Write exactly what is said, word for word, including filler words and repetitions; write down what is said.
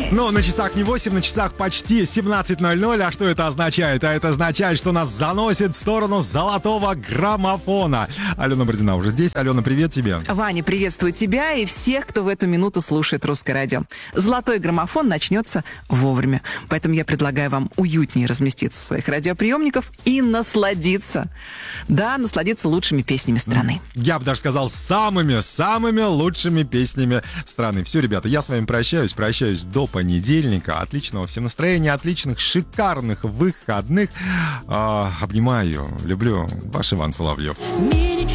Ну, на часах не восемь, на часах почти семнадцать ноль ноль. А что это означает? А это означает, что нас заносит в сторону золотого граммофона. Алена Бородина уже здесь. Алена, привет тебе. Ваня, приветствую тебя и всех, кто в эту минуту слушает «Русское радио». Золотой граммофон начнется вовремя. Поэтому я предлагаю вам уютнее разместиться в своих радиоприемников и насладиться. Да, насладиться лучшими песнями страны. Я бы даже сказал, самыми, самыми лучшими песнями страны. Все, ребята, я с вами прощаюсь. Прощаюсь до понедельника. Отличного всем настроения, отличных, шикарных выходных. А, обнимаю, люблю. Ваш Иван Соловьев.